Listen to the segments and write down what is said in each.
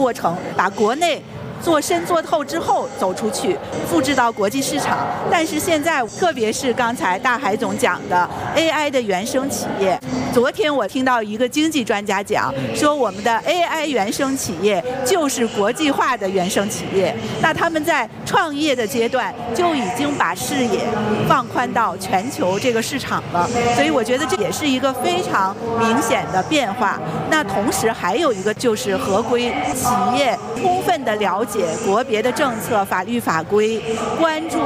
过程，把国内做深做透之后走出去，复制到国际市场。但是现在，特别是刚才大海总讲的 AI 的原生企业，昨天我听到一个经济专家讲说，我们的 AI 原生企业就是国际化的原生企业。那他们在创业的阶段就已经把视野放宽到全球这个市场了，所以我觉得这也是一个非常明显的变化。那同时还有一个就是合规企业充分的了解国别的政策、法律法规，关注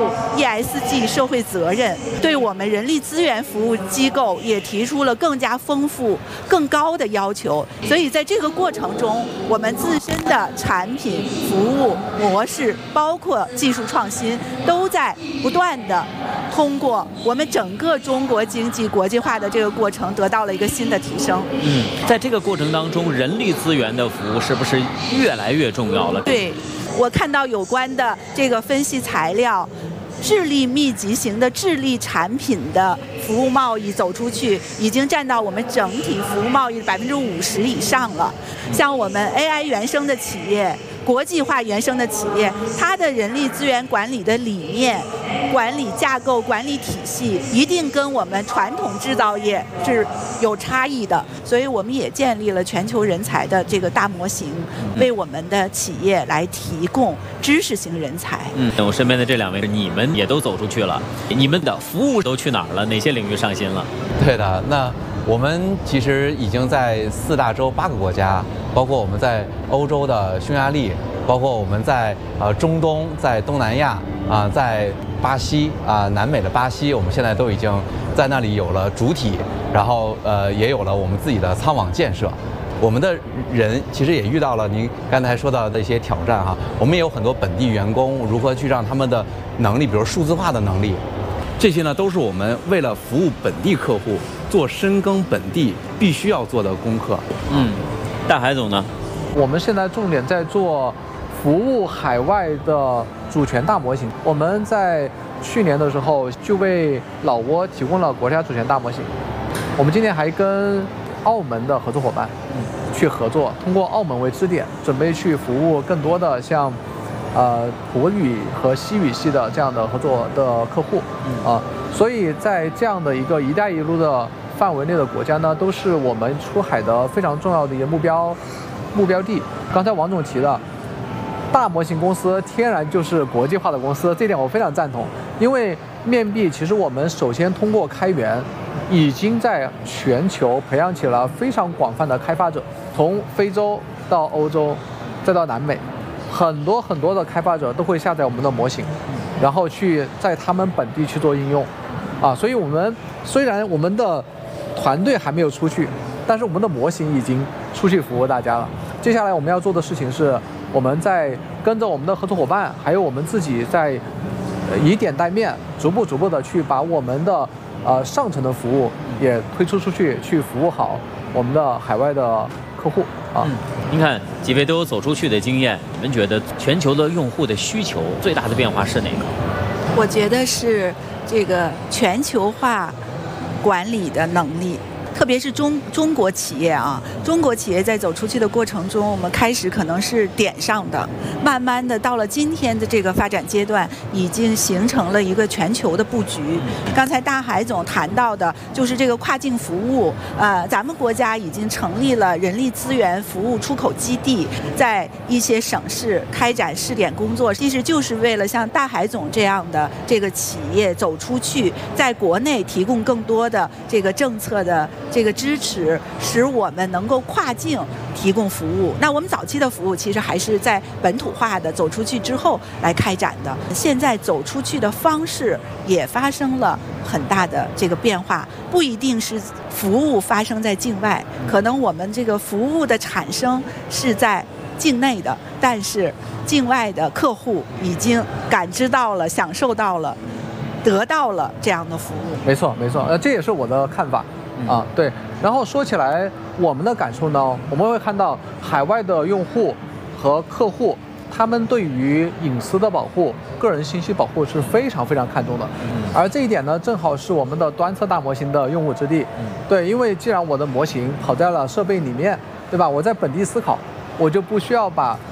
ESG 社会责任，对我们人力资源服务机构也提出了更加丰富、更高的要求。所以在这个过程中，我们自身的产品、服务模式，包括技术创新，都在不断的通过我们整个中国经济国际化的这个过程得到了一个新的提升。 在这个过程当中，人力资源的服务是不是越来越重要了？ 对，我看到有关的这个分析材料，智力密集型的智力产品的服务贸易走出去，已经占到我们整体服务贸易的50%以上了。像我们 AI 原生的企业、国际化原生的企业，它的人力资源管理的理念、管理架构、管理体系，一定跟我们传统制造业是有差异的。所以我们也建立了全球人才的这个大模型，为我们的企业来提供知识型人才。 我身边的这2位，你们也都走出去了，你们的服务都去哪儿了？哪些领域上新了？ 对的，那我们其实已经在4大洲8个国家，包括我们在欧洲的匈牙利，包括我们在中东、在东南亚在巴西南美的巴西，我们现在都已经在那里有了主体，然后也有了我们自己的仓网建设。我们的人其实也遇到了您刚才说到的一些挑战哈，我们也有很多本地员工，如何去让他们的能力，比如数字化的能力， 这些呢都是我们为了服务本地客户做深耕本地必须要做的功课。 大海总呢？ 我们现在重点在做服务海外的主权大模型。我们在去年的时候就为老挝提供了国家主权大模型。我们今年还跟澳门的合作伙伴去合作，通过澳门为支点，准备去服务更多的像普语和西语系的这样的合作的客户所以在这样的一个“一带一路”的范围内的国家呢，都是我们出海的非常重要的一个目标地。刚才王总提的，大模型公司天然就是国际化的公司，这点我非常赞同。因为面壁其实我们首先通过开源，已经在全球培养起了非常广泛的开发者，从非洲到欧洲，再到南美，很多的开发者都会下载我们的模型，然后去在他们本地去做应用所以我们虽然我们的团队还没有出去，但是我们的模型已经出去服务大家了。接下来我们要做的事情是，我们在跟着我们的合作伙伴，还有我们自己在以点带面，逐步的去把我们的上层的服务也推出去，去服务好我们的海外的客户您看几位都有走出去的经验，你们觉得全球的用户的需求最大的变化是哪个？ 我觉得是这个全球化管理的能力。特别是中国企业中国企业在走出去的过程中，我们开始可能是点上的，慢慢的到了今天的这个发展阶段，已经形成了一个全球的布局。刚才大海总谈到的就是这个跨境服务，咱们国家已经成立了人力资源服务出口基地，在一些省市开展试点工作，其实就是为了像大海总这样的这个企业走出去，在国内提供更多的这个政策的这个支持，使我们能够跨境提供服务。那我们早期的服务其实还是在本土化的走出去之后来开展的，现在走出去的方式也发生了很大的这个变化，不一定是服务发生在境外，可能我们这个服务的产生是在境内的，但是境外的客户已经感知到了、享受到了、得到了这样的服务。 没错，这也是我的看法对。然后说起来，我们的感受呢，我们会看到海外的用户和客户，他们对于隐私的保护、个人信息保护是非常看重的。而这一点呢，正好是我们的端侧大模型的用武之地。对，因为既然我的模型跑在了设备里面，对吧？我在本地思考，我就不需要把